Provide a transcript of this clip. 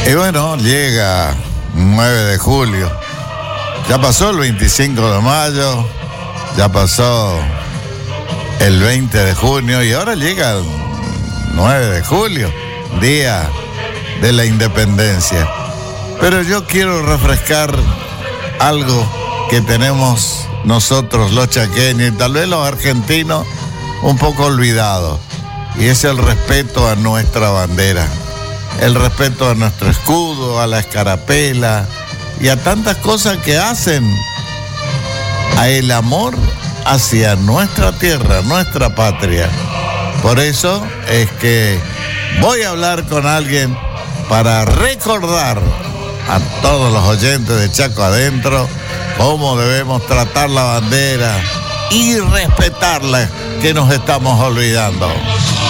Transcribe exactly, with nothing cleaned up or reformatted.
Y bueno, llega nueve de julio. Ya pasó el veinticinco de mayo, ya pasó el veinte de junio y ahora llega el nueve de julio, día de la independencia. Pero yo quiero refrescar algo que tenemos nosotros los chaqueños y tal vez los argentinos un poco olvidados, y es el respeto a nuestra bandera, el respeto a nuestro escudo, a la escarapela y a tantas cosas que hacen a el amor hacia nuestra tierra, nuestra patria. Por eso es que voy a hablar con alguien para recordar a todos los oyentes de Chaco Adentro cómo debemos tratar la bandera y respetarla, que nos estamos olvidando.